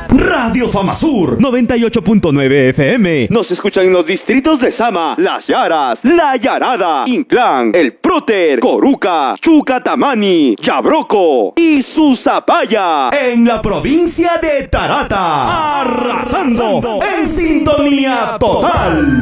Radio Famasur 98.9 FM. Nos escuchan en los distritos de Sama, Las Yaras, La Yarada, Inclán, El Próter, Coruca, Chucatamani, Yabroco y Susapaya, en la provincia de Tarata, arrasando en sintonía total.